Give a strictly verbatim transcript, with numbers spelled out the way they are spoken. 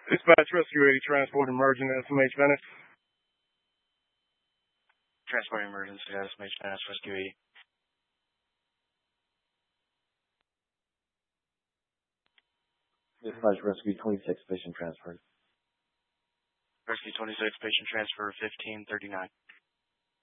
Dispatch Rescue eighty, transport emergent S M H Venice. Transport emergency S M H Venice, Rescue eighty. Dispatch Rescue twenty-six, patient transfer. Rescue twenty-six, patient transfer fifteen thirty-nine.